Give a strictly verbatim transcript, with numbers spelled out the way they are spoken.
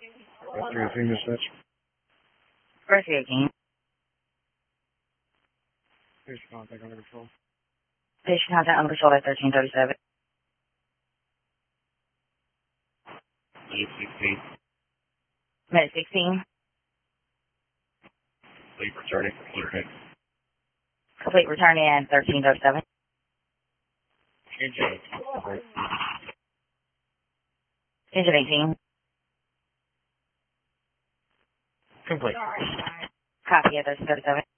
After three dispatch. First eighteen. Here's contact under control. Patient contact under control at thirteen thirty-seven. eight sixteen. Med sixteen. Leave returning for clearance. Complete return in thirteen thirty-seven. Engine. Engine eighteen. Complete. Copy at thirteen thirty-seven.